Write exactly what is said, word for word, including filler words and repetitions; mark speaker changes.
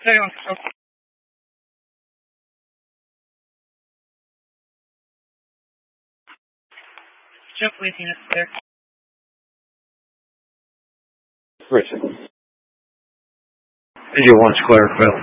Speaker 1: Stay on. Okay. Jump police units there.
Speaker 2: Richard. Video one Square Phil.